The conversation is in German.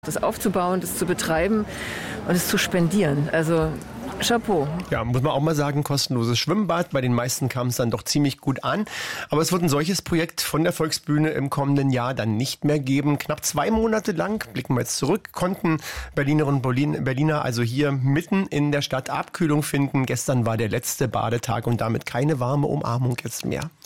Das aufzubauen, das zu betreiben und es zu spendieren. Also Chapeau. Ja, muss man auch mal sagen, kostenloses Schwimmbad. Bei den meisten kam es dann doch ziemlich gut an. Aber es wird ein solches Projekt von der Volksbühne im kommenden Jahr dann nicht mehr geben. Knapp 2 Monate lang, blicken wir jetzt zurück, konnten Berlinerinnen und Berliner also hier mitten in der Stadt Abkühlung finden. Gestern war der letzte Badetag und damit keine warme Umarmung jetzt mehr.